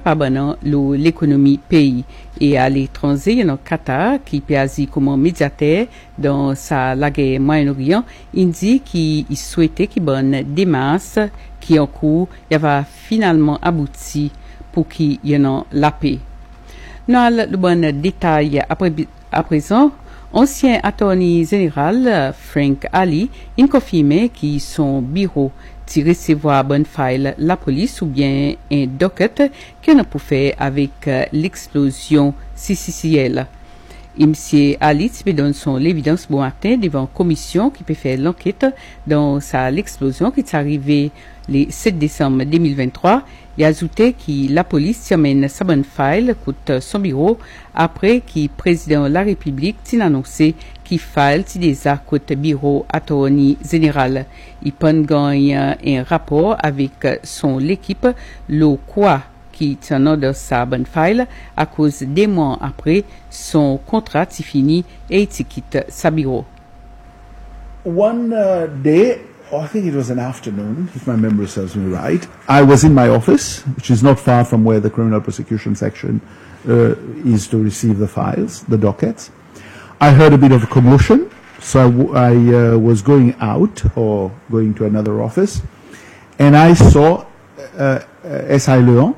capable de l'économie pays. Et à l'étranger, il y a Qatar qui peut agir comme médiateur dans la guerre Moyen-Orient. Il dit qu'il souhaitait qu'il y ait une démarche qui en cours, il va finalement aboutir pour qu'il y ait la paix. Dans le bon détail à présent, ancien attorney général Frank Ali a confirmé que son bureau de recevoir bonne file la police ou bien un docket qu'on a pu faire avec l'explosion CCCL. Et M. Ali donne son l'évidence bon matin devant une commission qui peut faire l'enquête dans l'explosion qui est arrivée le 7 décembre 2023. Il a ajouté que la police amène sa bonne file contre son bureau après que le président de la République a annoncé qu'il file déjà contre le bureau attorney général. Il peut gagner un rapport avec son équipe, le quoi qui est dans sa bonne file à cause des mois après son contrat est fini et il quitte sa bureau. One day, I think it was an afternoon, if my memory serves me right, I was in my office, which is not far from where the criminal prosecution section is to receive the files, the dockets. I heard a bit of a commotion, so I was going out or going to another office, and I saw S.I. Leon,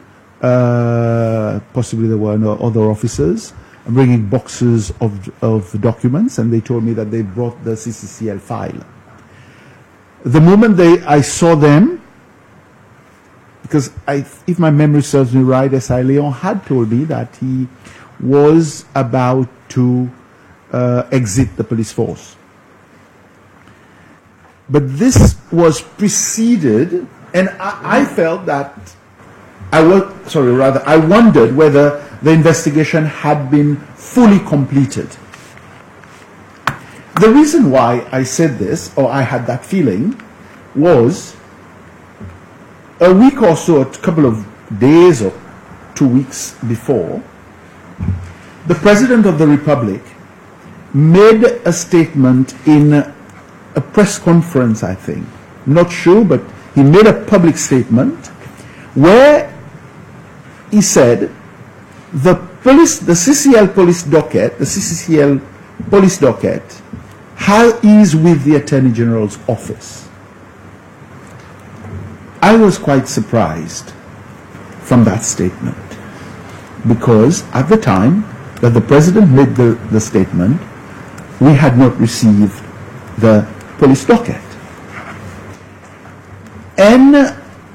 possibly there were no other officers, bringing boxes of documents, and they told me that they brought the CCCL file. The moment I saw them, because if my memory serves me right, S.I. Leon had told me that he was about to exit the police force. But this was preceded, and I felt that I wondered whether the investigation had been fully completed. The reason why I said this, or I had that feeling, was a week or so, a couple of days or 2 weeks before, the President of the Republic made a statement in a press conference, I think. Not sure, but he made a public statement where he said the CCCL police docket is with the Attorney General's office. I was quite surprised from that statement because at the time that the President made the statement, we had not received the police docket. And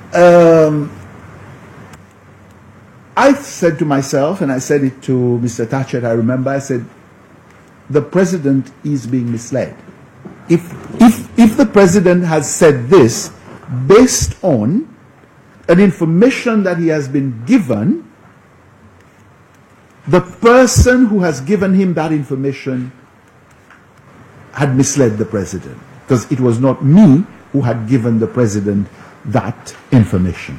I said to myself, and I said it to Mr. Thatcher, I remember, I said, the President is being misled. If the President has said this based on an information that he has been given, the person who has given him that information had misled the President, because it was not me who had given the President that information.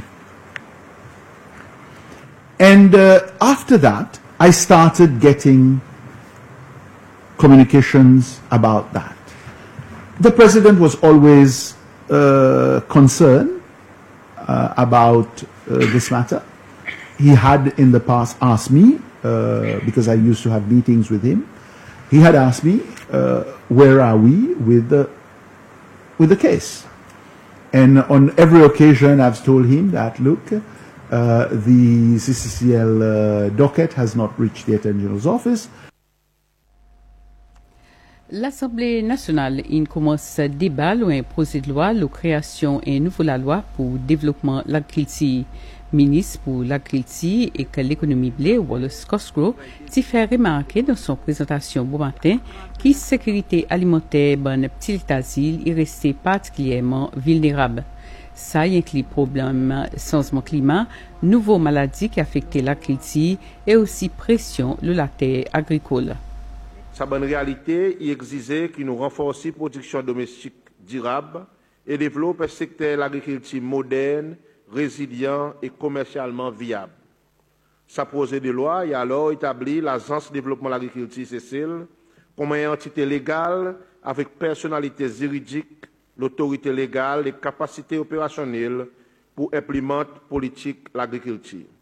And after that, I started getting communications about that. The President was always concerned about this matter. He had in the past asked me, because I used to have meetings with him, he had asked me, where are we with the case? And on every occasion I've told him that, look, the CCCL docket has not reached the Attorney General's office. L'Assemblée nationale commence à débattre un projet de loi, la création d'une nouvelle loi pour le développement de l'agriculture. Ministre pour l'agriculture et que l'économie blé, Wallace Cosgrove, s'y fait remarquer dans son présentation bon matin que la sécurité alimentaire dans le petit asile est restée particulièrement vulnérable. Ça inclut le problème changement climat, nouvelles maladies qui affectent l'agriculture et aussi pression sur la terre agricole. Sa bonne réalité, il exigeait qu'il nous renforce la production domestique durable et développe un secteur de l'agriculture moderne, résilient et commercialement viable. Sa projet de loi a alors établi l'Agence de développement de l'agriculture Cécile comme une entité légale avec personnalité juridique, l'autorité légale et capacité opérationnelle pour implémenter politique l'agriculture.